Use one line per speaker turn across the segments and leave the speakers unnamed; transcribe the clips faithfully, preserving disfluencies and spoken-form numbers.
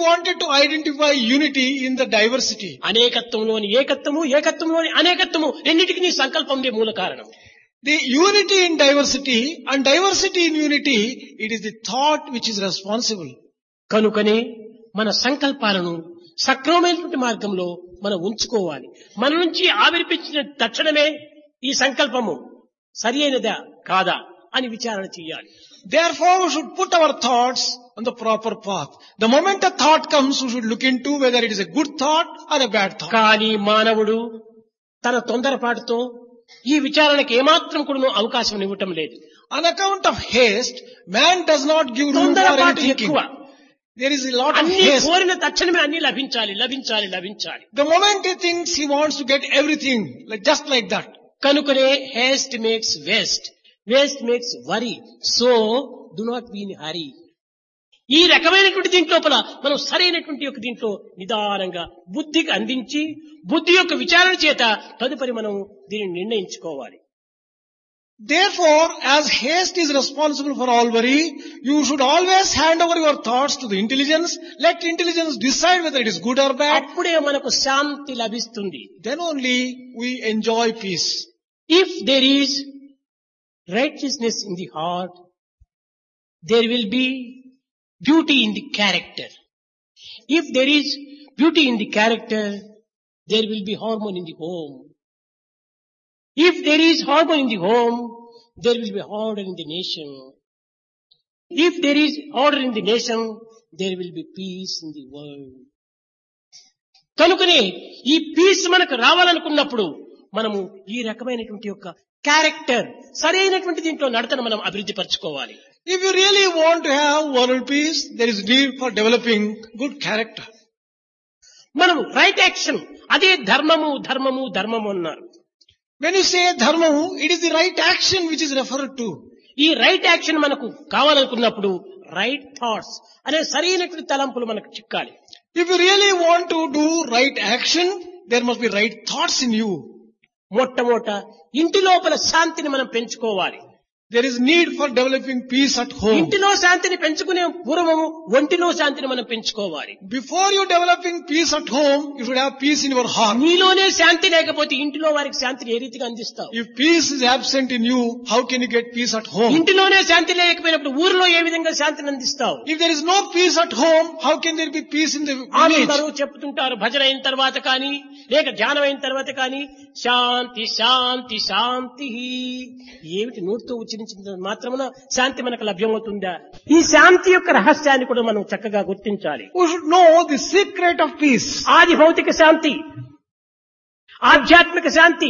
wanted to identify unity in the diversity.
అనేకత్వంలోని ఏకత్వము, ఏకత్వంలోని అనేకత్వము రెండింటికి నీ సంకల్పం మూల కారణం.
The unity in diversity and diversity in unity, it is the thought which is responsible.
కనుకనే మన సంకల్పాలను సక్రమమైనటువంటి మార్గంలో మనం ఉంచుకోవాలి. మన నుంచి ఆవిర్పించిన తక్షణమే ఈ సంకల్పము సరి అయినదా కాదా అని విచారణ చేయాలి.
Therefore, we should put our thoughts on the proper path. The moment a thought comes, we should look into whether it is a good thought or a bad thought.
కానీ మానవుడు తన తొందరపాటుతో ఈ విచారణకు ఏమాత్రం కూడా అవకాశం ఇవ్వటం లేదు.
On account of haste, man does not give room for any
తొందరపాటు
thinking.
ఎక్కువ.
There is a lot of
అన్ని
haste.
కోరిన తక్షణమే అన్ని లభించాలి లభించాలి లభించాలి.
The moment he thinks, he wants to get everything, like just like that.
కనుకనే haste makes waste, waste makes worry. So do not be in a hurry. ఈ రకమైనటువంటి దీంట్లోపల మనం సరైనటువంటి ఒక దీంట్లో నిదానంగా బుద్ధికి అందించి బుద్ధి యొక్క విచారణ చేత తదుపరి మనం దీనిని నిర్ణయించుకోవాలి.
Therefore, as haste is responsible for all worry, you should always hand over your thoughts to the intelligence. Let intelligence decide whether it is good or bad.
అప్పుడే మనకు శాంతి లభిస్తుంది.
Then only we enjoy peace.
If there is righteousness in the heart, there will be beauty in the character. If there is beauty in the character, there will be harmony in the home. If there is harmony in the home, there will be order in the nation. If there is order in the nation, there will be peace in the world. కనుకనే ఈ piece మనకు రావాలనుకున్నప్పుడు మనము ఈ రకమైనటువంటి యొక్క character సరైనటువంటి దీంట్లో నడతను మనం అభివృద్ధి పరచుకోవాలి.
If you really want to have world peace, there is need for developing good character.
మనము రైట్ యాక్షన్ అదే ధర్మము ధర్మము ధర్మము అన్నారు.
When you say dharma, it is the right action which is referred to.
ఈ రైట్ యాక్షన్ మనకు కావాలనుకున్నప్పుడు right thoughts అనే సరైనటువంటి తలంపులు మనకు చిక్కాలి.
If you really want to do right action, there must be right thoughts in you.
మొట్టమొదట ఇంటి లోపల శాంతిని మనం పెంచుకోవాలి.
There is need for developing peace at home.
ఇంటిలో శాంతిని పెంచుకునే పూర్వము ఒంటిలో శాంతిని మనం పెంచుకోవాలి.
Before you developing peace at home, you should have peace in your heart.
నీలోనే శాంతి లేకపోతే ఇంటిలో వారికి శాంతిని ఏ రీతిగా అందిస్తావు?
If peace is absent in you, how can you get peace at home?
ఇంటిలోనే శాంతి లేకపోయినప్పుడు ఊరిలో ఏ విధంగా శాంతిని అందిస్తావు?
If there is no peace at home, how can there be peace in the village?
అందరూ చెప్తుంటారు భజన అయిన తర్వాత కానీ లేక ధ్యానం అయిన తర్వాత కానీ శాంతి శాంతి శాంతి. ఏమిటి నోటితో ఉచ్చరించిన మాత్రమున శాంతి మనకు లభ్యమవుతుందా? ఈ శాంతి యొక్క రహస్యాన్ని కూడా మనం చక్కగా గుర్తించాలి.
We should know the secret of peace.
ఆది భౌతిక శాంతి, ఆధ్యాత్మిక శాంతి.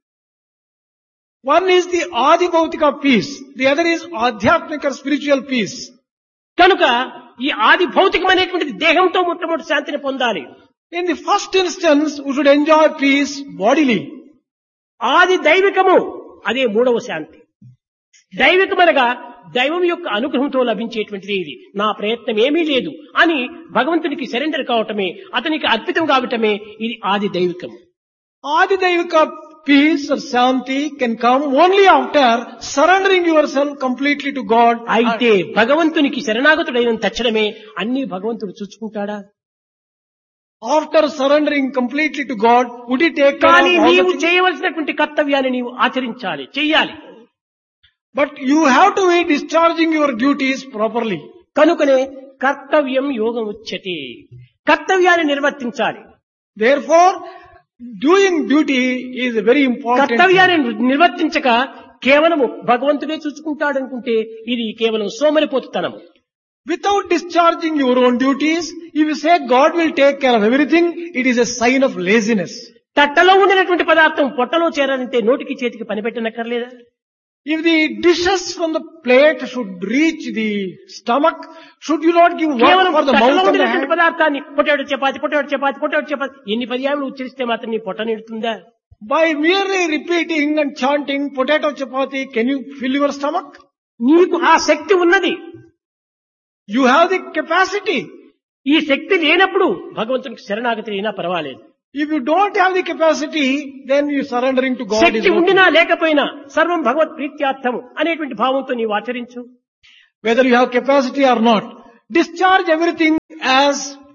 One is the Adi Bhautika peace. The other is Adhyatmika spiritual peace.
కనుక ఈ ఆది భౌతికం అనేటువంటిది దేహంతో మొట్టమొదటి శాంతిని పొందాలి.
In the first instance, we should enjoy peace bodily.
ఆది దైవికము అదే మూడవ శాంతి. దైవికమనగా దైవం యొక్క అనుగ్రహంతో లభించేటువంటిది ఇది. నా ప్రయత్నం ఏమీ లేదు అని భగవంతునికి సరెండర్ కావటమే, అతనికి అర్పితం కావటమే ఇది ఆది దైవికం.
Adi Daivika peace or Shanti can come only after surrendering yourself completely to God.
అయితే భగవంతునికి శరణాగతుడైన తక్షణమే అన్ని భగవంతుడు చూసుకుంటాడా?
After surrendering completely to God, would he take care
కానీ
of all
నీవు
the things?
చేయవలసినటువంటి కర్తవ్యాన్ని నీవు ఆచరించాలి, చెయ్యాలి.
But you have to be discharging your duties properly.
కనుకనే కర్తవ్యం యోగం ఉచ్యతే. కర్తవ్యాన్ని నిర్వర్తించాలి.
Therefore, doing duty is a very important.
కర్తవ్యాన్ని నిర్వర్తించక కేవలము భగవంతుడే చూసుకుంటాడనుకుంటే ఇది కేవలం సోమరిపోతుతనం.
Without discharging your own duties, if you say God will take care of everything, it is a sign of laziness.
తట్టలో ఉండినటువంటి పదార్థం పొట్టలో చేరాలంటే నోటికి చేతికి పని పెట్టనక్కర్లేదా?
If the dishes from the plate should reach the stomach, should you not give work
కేవలం
for the
తట్టలో
mouth and the
ఉండినటువంటి
hand?
పదార్థాన్ని potato chapati potato chapati potato chapati ఎన్ని పర్యాలు ఉచ్చరిస్తే మాత్రం నీ పొట్ట నిడుతుందా?
By merely repeating and chanting potato chapati, can you fill your stomach?
నీకు ఆ శక్తి ఉన్నది.
You have the capacity.
ఈ శక్తి లేనప్పుడు భగవంతునికి శరణాగతి అయినా పర్వాలేదు.
If you don't have the capacity, then you surrendering to God is
Shakti
okay.
ఉండినా లేకపోయినా సర్వం భగవత్ ప్రీత్యార్థము అనేటువంటి భావంతో నీవు ఆచరించు.
Whether you have capacity or not, discharge everything as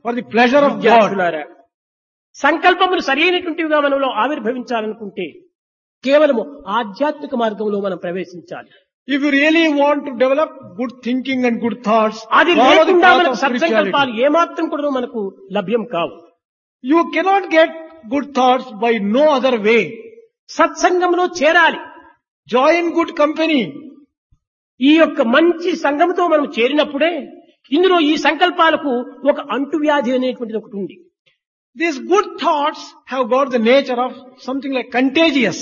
for the pleasure of God.
విద్యార్థులారా, సంకల్పములు సరైనటువంటివిగా మనలో ఆవిర్భవించాలనుకుంటే కేవలము ఆధ్యాత్మిక మార్గంలో మనం ప్రవేశించాలి.
If you really want to develop good thinking and good thoughts,
అది
follow the
లేకుండా
path
మనకు
of
సత్సంకల్పాలు
spirituality.
ఏమాత్రం కూడా మనకు లభ్యం కావు.
You cannot get good thoughts by no other way.
సత్సంగంలో చేరాలి.
Join good company.
ఈ యొక్క మంచి సంఘంతో మనం చేరినప్పుడే ఇందులో ఈ సంకల్పాలకు ఒక అంటువ్యాధి అనేటువంటిది ఒకటి ఉంది.
These good thoughts have got the nature of something like contagious.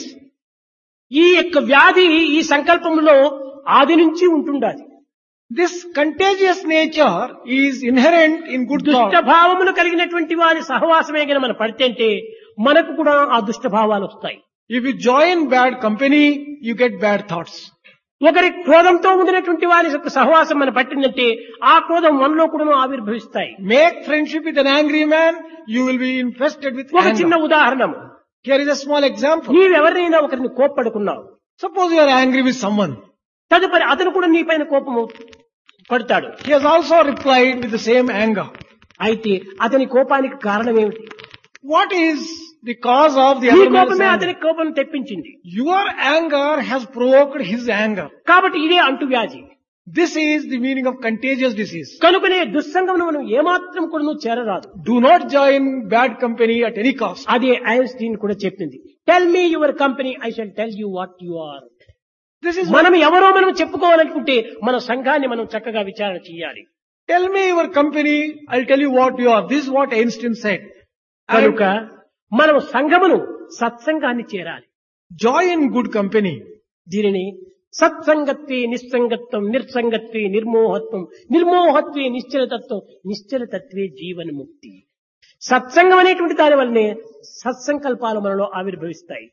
ఈ యొక్క వ్యాధి ఈ సంకల్పంలో ఆది నుంచి ఉంటుండాలి.
This contagious nature is inherent in good
దుష్ట
thoughts.
భావములు కలిగినటువంటి వారి సహవాసమే గన మనం పడితే మనకు కూడా ఆ దుష్ట భావాలు వస్తాయి.
If you join bad company, you get bad thoughts.
ఒకరి క్రోధంతో ఉండినటువంటి వారి యొక్క సహవాసం మనం పట్టిందంటే ఆ క్రోధం మనలో కూడా ఆవిర్భవిస్తాయి.
Make friendship with an angry man, you will be infested with
ఒక చిన్న
anger.
ఉదాహరణము.
Here is a small example.
నీవెవరినైనా ఒకరిని కోప్పడుకున్నావు,
Suppose you are angry with someone.
తదుపరి అతను కూడా నీ పైన కోపము పడతాడు.
He has also replied with the same anger.
అయితే అతని కోపానికి కారణం ఏమిటి?
What is the cause of the
నీ
other man's
కోపమే
anger?
అతనికి కోపం తెప్పించింది.
Your anger has provoked his anger.
కాబట్టి ఇదే అంటువ్యాధి.
This is the meaning of contagious disease.
కనుకనే దుస్సంగమును మనం ఏమాత్రం కూడా నువ్వు చేరరాదు.
Do not join bad company at any cost.
అదే ఐన్స్టీన్ కూడా చెప్పింది. Tell me your company, I shall tell you what you are.
This is
మనం ఎవరో మనం చెప్పుకోవాలనుకుంటే మన సంఘాన్ని మనం చక్కగా విచారణ చేయాలి.
Tell me your company, I'll tell you what you are. This is what Einstein said.
కనుక మనం సంఘమును సత్సంగాన్ని చేరాలి.
Join good company.
దీనిని సత్సంగత్వే నిస్సంగత్వం, నిర్సంగత్వే నిర్మోహత్వం, నిర్మోహత్వే నిశ్చలతత్వం, నిశ్చలతత్వే జీవన్ముక్తి. సత్సంగం అనేటువంటి దాని వల్లనే సత్సంకల్పాలు మనలో ఆవిర్భవిస్తాయి.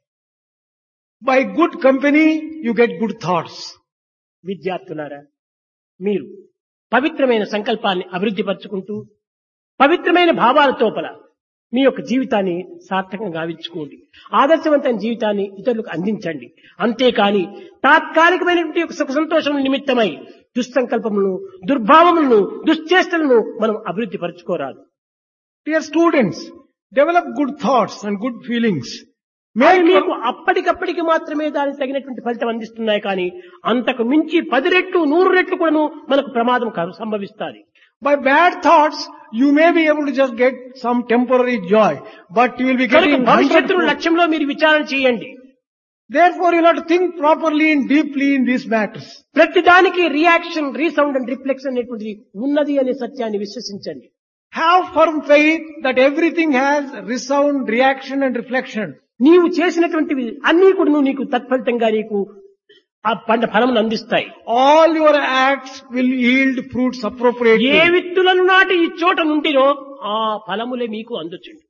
By good company, you get good thoughts.
విద్యార్థులారా, మీరు పవిత్రమైన సంకల్పాన్ని అభివృద్ధి పరుచుకుంటూ పవిత్రమైన భావాల తోపల మీ యొక్క జీవితాన్ని సార్థకంగా గావించుకోండి. ఆదర్శవంతమైన జీవితాన్ని ఇతరులకు అందించండి. అంతేకాని తాత్కాలికమైనటువంటి ఒక సుఖ సంతోషం నిమిత్తమై దుస్సంకల్పములను, దుర్భావములను, దుశ్చేష్టలను మనం అభివృద్ధి పరచుకోరాదు.
Dear students, develop good thoughts and good feelings.
మరి
Make
మీకు అప్పటికప్పటికి మాత్రమే దానికి తగినటువంటి ఫలితం అందిస్తున్నాయి. కానీ అంతకు మించి పది రెట్లు నూరు రెట్లు కూడాను మనకు ప్రమాదం కలు- సంభవిస్తాది.
by bad thoughts, you may be able to just get some temporary joy, but you will be
కనుక
getting
భవిష్యత్తు
hundred.
లక్ష్యంలో మీరు విచారణ చేయండి.
Therefore, you have to think properly and deeply in these matters.
ప్రతిదానికి రియాక్షన్, రీసౌండ్ అండ్ రిఫ్లెక్షన్ అనేటువంటిది ఉన్నది అనే సత్యాన్ని విశ్వసించండి.
Have firm faith that everything has resound, reaction and reflection.
నీవు చేసినటువంటివి అన్ని కూడా నువ్వు నీకు తత్ఫలితంగా నీకు ఆ పంట ఫలమును అందిస్తాయి.
All your acts will yield fruits appropriately.
ఏ విత్తులను నాటి ఈ చోట నుండినో ఆ ఫలములే మీకు అందుచుండు.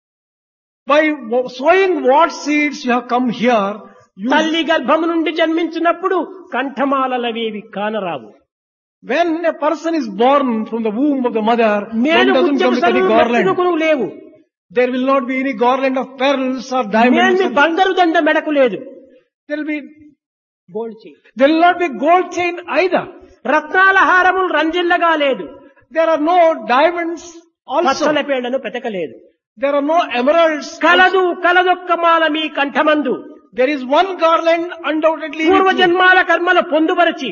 By wo- sowing what seeds you have come here, you,
తల్లి గర్భము నుండి జన్మించినప్పుడు కంఠమాలలవేవి కానరావు.
when a person is born from the womb of the mother,
నేను
one doesn't come with any garland.
గుర్తుకు లేవు.
There will not be any garland of pearls or
నేను
diamonds.
బంగారు దండ మెడకు లేదు.
There will be,
gold chain.
there will not be gold chain either.
రత్నాల హారములు రంజిల్లగా లేదు.
There are no diamonds also.
Pachchala పేళ్లను పెతకలేదు.
There are no emeralds.
కలదు కలదొక్క మాల మీ కంఠమందు
There is one garland undoubtedly with you.
పూర్వజన్మాల కర్మల పొందుపరచి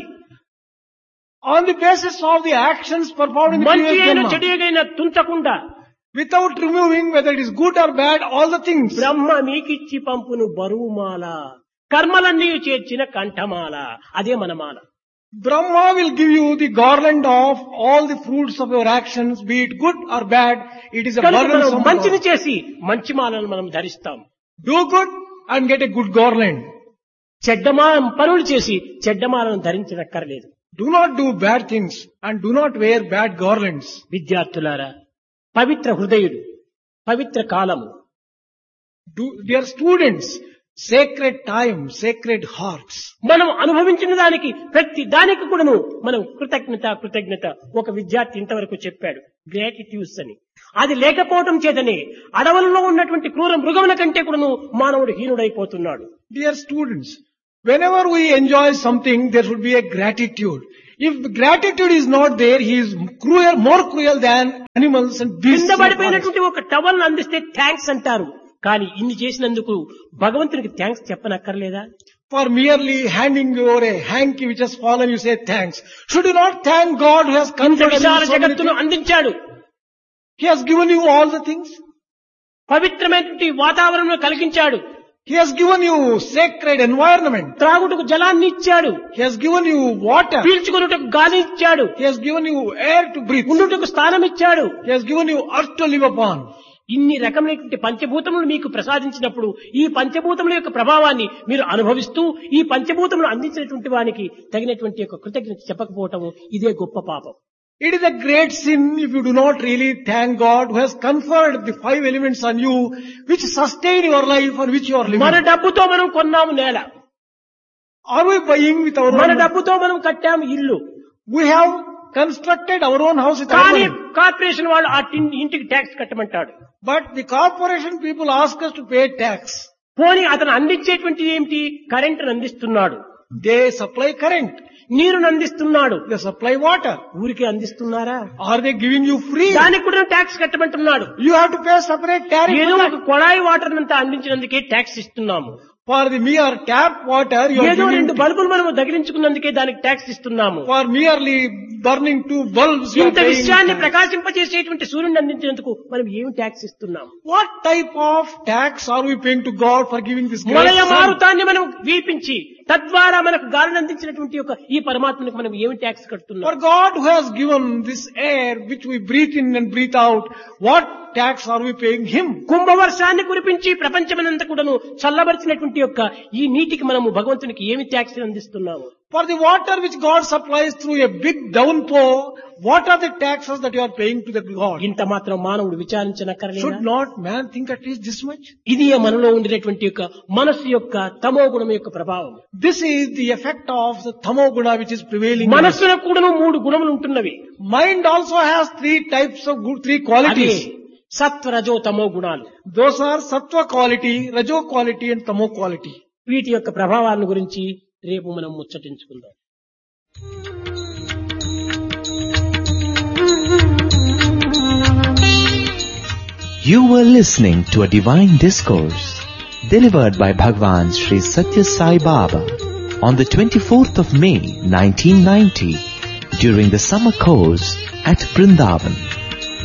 On the basis of the actions performed in the
మంచి
previous
అయిన
Janma,
చెడుగైన తుంచకుండా
without removing whether it is good or bad, all the things.
బ్రహ్మ మీకిచ్చి పంపును బరువుమాల, కర్మలన్నీ చేర్చిన కంఠమాల. అదే మన మాల.
Brahma will give you the garland of all the fruits of your actions, be it good or bad. It is a
కనుక మనం
burdensome
మంచిని
garland.
చేసి మంచి మాలను మనం ధరిస్తాం.
Do good and get a good garland.
చెడ్డమా పనులు చేసి చెడ్డమాలను ధరించనక్కర్లేదు.
Do not do bad things and do not wear bad garlands.
విద్యార్థులారా, పవిత్ర హృదయుడు, పవిత్ర కాలము,
Do, dear students, sacred time, sacred hearts.
మనం అనుభవించిన దానికి ప్రతి దానికి కూడాను మనం కృతజ్ఞత కృతజ్ఞత ఒక విద్యార్థి ఇంతవరకు చెప్పాడు, గ్రాటిట్యూడ్స్ అని. అది లేకపోవడం చేతనే అడవులలో ఉన్నటువంటి క్రూర మృగముల కంటే కూడాను మానవుడు హీనుడైపోతున్నాడు.
Dear students, whenever we enjoy something, there should be a gratitude. If gratitude is not there, he is cruel, more cruel than animals and beasts.
కింద
in the forest.
పడిపోయినటువంటి ఒక టవల్ అందిస్తే థ్యాంక్స్ అంటారు, కానీ ఇన్ని చేసినందుకు భగవంతునికి thanks చెప్పనక్కర్లేదా?
For merely handing over a hanky which has fallen, you say thanks. Should you not thank God who has
ఇంత
conferred on you
Vishala
so many
జగత్తును
things?
అందించాడు,
He has given you all the things.
పవిత్రమైనటువంటి వాతావరణం కలిగించాడు,
He has given you sacred environment.
త్రాగుటకు జలాన్ని ఇచ్చాడు,
He has given you water.
పీల్చుకున్నటకు గాలి ఇచ్చాడు,
He has given you air to breathe.
ఉండుటకు స్థానం ఇచ్చాడు.
He has given you earth to live upon.
ఇన్ని రకమైనటువంటి పంచభూతములు మీకు ప్రసాదించినప్పుడు ఈ పంచభూతముల యొక్క ప్రభావాన్ని మీరు అనుభవిస్తూ ఈ పంచభూతములు అందించినటువంటి వానికి తగినటువంటి యొక్క కృతజ్ఞత చెప్పకపోవటము ఇదే గొప్ప పాపం.
It is a great sin if you do not really thank God who has conferred the five elements on you which sustain your life and which you are living.
మన డబ్బుతో మనం కొన్నాము నేల,
Are we buying with our
మన
own?
డబ్బుతో మనం కట్టాము ఇల్లు,
We have constructed our own house with our
కానీ
money.
కార్పొరేషన్ వాళ్ళు ఆ టిన్- ఇంటికి tax కట్టమంటాడు.
But the corporation people ask us to pay tax.
పోనీ అతను అందించేటువంటి ఏమిటి? కరెంటును అందిస్తున్నాడు,
They supply current.
నీరును అందిస్తున్నాడు,
They supply water.
ఊరికే అందిస్తున్నారా?
Are they giving you free?
దానికి కూడా tax కట్టమంటున్నాడు.
You have to pay separate tariff.
ఏదో
for
ఒక
that.
కొళాయి వాటర్ అంతా అందించినందుకే ట్యాక్స్ ఇస్తున్నాము,
For the mere tap water, you are
ఏదో రెండు
giving.
బల్బులు మనం దగిలించుకున్నందుకే దానికి ట్యాక్స్ ఇస్తున్నాము.
For merely burning two bulbs, you are
ఇంత
paying
విషయాన్ని
tax.
ప్రకాశింపజేసేటువంటి సూర్యుని అందించినందుకు మనం ఏమి ట్యాక్స్ ఇస్తున్నాము?
What type of tax are we paying to God for giving this great
మలయ
sun?
మారుతాన్ని మనం వీపించి తద్వారా మనకు గాలిని అందించినటువంటి యొక్క ఈ పరమాత్మనికి మనం ఏమి ట్యాక్స్ కడుతున్నాం?
For God who has given this air which we breathe in and breathe out, what tax are we paying Him?
కుంభవర్షాన్ని కురిపించి ప్రపంచమనంతా కూడాను చల్లబరిచినటువంటి యొక్క ఈ నీటికి మనము భగవంతునికి ఏమి ట్యాక్స్ అందిస్తున్నాము?
For the water which God supplies through a big downpour, what are the taxes that you are paying to the God?
ఇంత మాత్రం మానవుడు విచారించనక్కర్లేదా?
Should not man think at least this much?
ఇది మనలో ఉండినటువంటి యొక్క మనస్సు యొక్క తమో గుణం యొక్క ప్రభావం.
This is the effect of the tamoguna which is prevailing. in us.
మనస్సులో కూడాను మూడు గుణములు ఉంటున్నవి.
Mind also has three types of good, three
అదే
qualities.
సత్వ రజో తమో గుణాలు.
Those are sattva quality, rajo quality and tamo quality.
వీటి యొక్క ప్రభావాలను గురించి రేపు మనం ముచ్చటించుకుందాం.
You were listening to a divine discourse delivered by Bhagwan Sri Satya Sai Baba on the twenty-fourth of May nineteen ninety during the summer course at Vrindavan.